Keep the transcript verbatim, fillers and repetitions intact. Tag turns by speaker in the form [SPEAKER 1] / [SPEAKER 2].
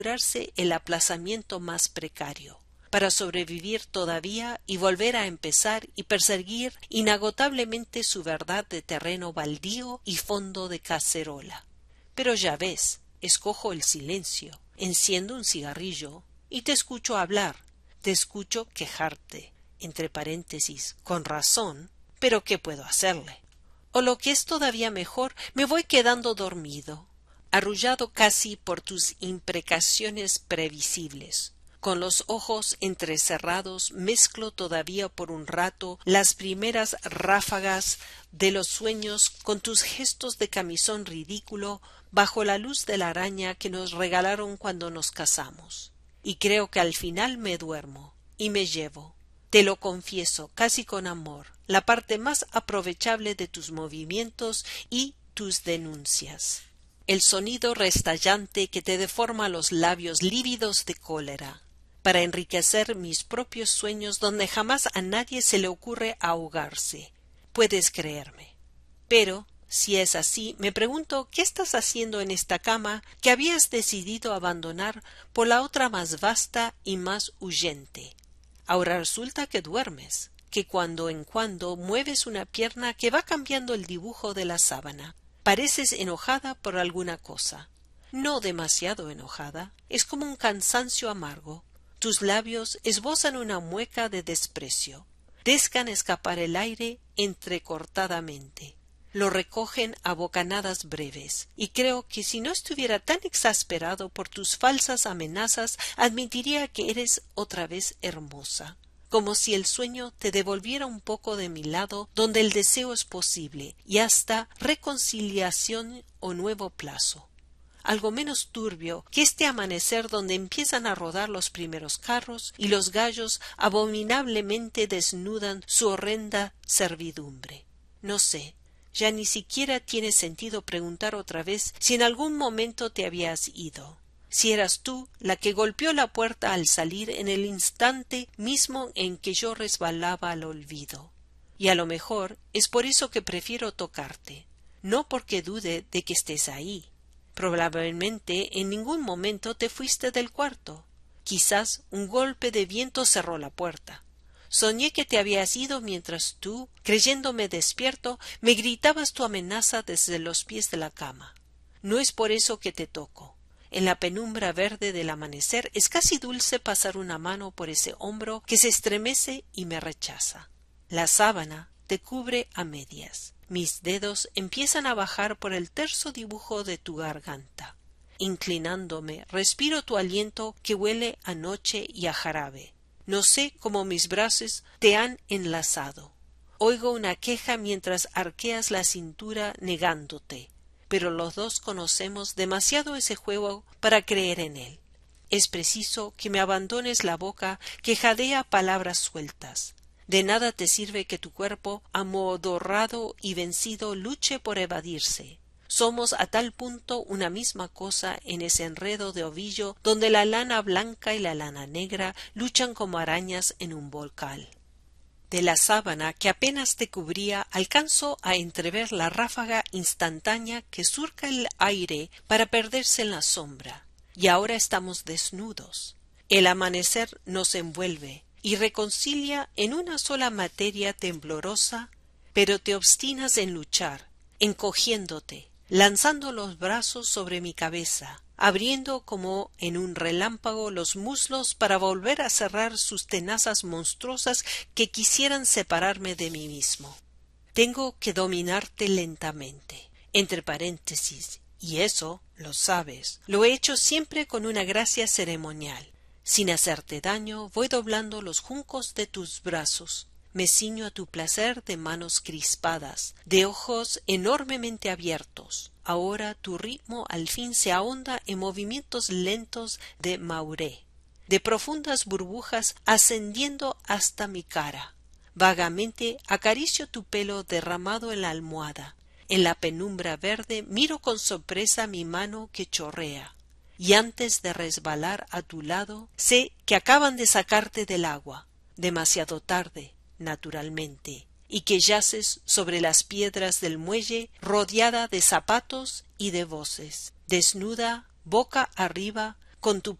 [SPEAKER 1] asegurarse el aplazamiento más precario, para sobrevivir todavía y volver a empezar y perseguir inagotablemente su verdad de terreno baldío y fondo de cacerola. Pero ya ves, escojo el silencio, enciendo un cigarrillo y te escucho hablar, te escucho quejarte, entre paréntesis, con razón, pero ¿qué puedo hacerle? O lo que es todavía mejor, me voy quedando dormido, arrullado casi por tus imprecaciones previsibles. Con los ojos entrecerrados mezclo todavía por un rato las primeras ráfagas de los sueños con tus gestos de camisón ridículo bajo la luz de la araña que nos regalaron cuando nos casamos. Y creo que al final me duermo y me llevo, te lo confieso casi con amor, la parte más aprovechable de tus movimientos y tus denuncias. El sonido restallante que te deforma los labios lívidos de cólera, para enriquecer mis propios sueños donde jamás a nadie se le ocurre ahogarse. Puedes creerme. Pero, si es así, me pregunto qué estás haciendo en esta cama que habías decidido abandonar por la otra más vasta y más huyente. Ahora resulta que duermes, que cuando en cuando mueves una pierna que va cambiando el dibujo de la sábana. Pareces enojada por alguna cosa. No demasiado enojada, es como un cansancio amargo. Tus labios esbozan una mueca de desprecio. Dejan escapar el aire entrecortadamente. Lo recogen a bocanadas breves, y creo que si no estuviera tan exasperado por tus falsas amenazas, admitiría que eres otra vez hermosa, como si el sueño te devolviera un poco de mi lado donde el deseo es posible, y hasta reconciliación o nuevo plazo. Algo menos turbio que este amanecer donde empiezan a rodar los primeros carros y los gallos abominablemente desnudan su horrenda servidumbre. No sé, ya ni siquiera tiene sentido preguntar otra vez si en algún momento te habías ido, si eras tú la que golpeó la puerta al salir en el instante mismo en que yo resbalaba al olvido. Y a lo mejor es por eso que prefiero tocarte, no porque dude de que estés ahí. Probablemente en ningún momento te fuiste del cuarto. Quizás un golpe de viento cerró la puerta. Soñé que te habías ido mientras tú, creyéndome despierto, me gritabas tu amenaza desde los pies de la cama. No es por eso que te toco. En la penumbra verde del amanecer es casi dulce pasar una mano por ese hombro que se estremece y me rechaza. La sábana te cubre a medias. Mis dedos empiezan a bajar por el terso dibujo de tu garganta. Inclinándome, respiro tu aliento que huele a noche y a jarabe. No sé cómo mis brazos te han enlazado. Oigo una queja mientras arqueas la cintura negándote, pero los dos conocemos demasiado ese juego para creer en él. Es preciso que me abandones la boca que jadea palabras sueltas. De nada te sirve que tu cuerpo, amodorrado y vencido, luche por evadirse. Somos a tal punto una misma cosa en ese enredo de ovillo donde la lana blanca y la lana negra luchan como arañas en un volcán. De la sábana que apenas te cubría alcanzo a entrever la ráfaga instantánea que surca el aire para perderse en la sombra. Y ahora estamos desnudos. El amanecer nos envuelve y reconcilia en una sola materia temblorosa, pero te obstinas en luchar, encogiéndote, lanzando los brazos sobre mi cabeza, abriendo como en un relámpago los muslos para volver a cerrar sus tenazas monstruosas que quisieran separarme de mí mismo. Tengo que dominarte lentamente, entre paréntesis, y eso, lo sabes, lo he hecho siempre con una gracia ceremonial. Sin hacerte daño, voy doblando los juncos de tus brazos. Me ciño a tu placer de manos crispadas, de ojos enormemente abiertos. Ahora tu ritmo al fin se ahonda en movimientos lentos de mauré, de profundas burbujas ascendiendo hasta mi cara. Vagamente acaricio tu pelo derramado en la almohada. En la penumbra verde miro con sorpresa mi mano que chorrea. Y antes de resbalar a tu lado, sé que acaban de sacarte del agua, demasiado tarde, naturalmente, y que yaces sobre las piedras del muelle, rodeada de zapatos y de voces, desnuda, boca arriba, con tu